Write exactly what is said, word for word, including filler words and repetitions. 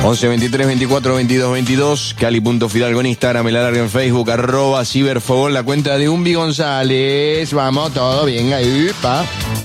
once veintitrés veinticuatro veintidós veintidós, Cali.Fidalgo en Instagram, el alargue en Facebook, arroba Ciberfogón, la cuenta de Umbi González. Vamos, todo bien ahí, pa.